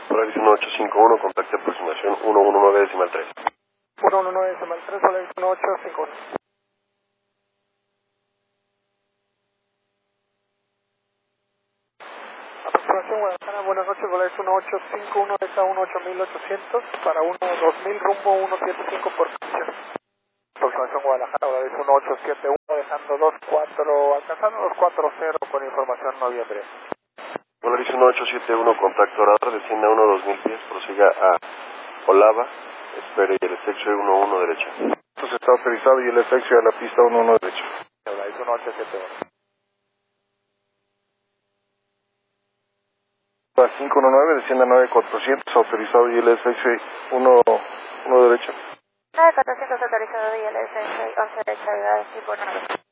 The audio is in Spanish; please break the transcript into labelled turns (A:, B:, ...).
A: Polaris 1851, contacto de aproximación 119 decimal 3.
B: 119 decimal 3, Polaris 1851. Aproximación Guadalajara, buenas noches, Polaris 1851, deja 18800 para 12000 rumbo 175 por canción. Aproximación Guadalajara, Polaris 1871, dejando 24, alcanzando 240 con información noviembre.
A: Polaris 1871, contacto radar, descienda a 2000 pies, prosiga a Olava, espere y el efecto 11 derecha.
C: Esto está autorizado y el efecto a la pista 11 derecha.
B: Polaris 1871.
C: A 519, descienda a 9400, autorizado y el efecto 1 derecha.
D: 9400 autorizado y el S11 derecha, tipo 9.